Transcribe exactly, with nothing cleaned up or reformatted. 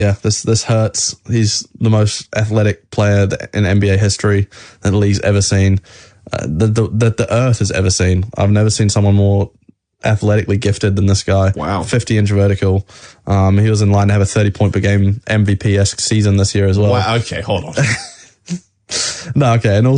Yeah, this this hurts. He's the most athletic player in N B A history that the league's ever seen, uh, that the, the, the earth has ever seen. I've never seen someone more athletically gifted than this guy. Wow. fifty inch vertical. Um, he was in line to have a thirty point per game M V P-esque season this year as well. Wow. Okay, hold on. No, okay. And also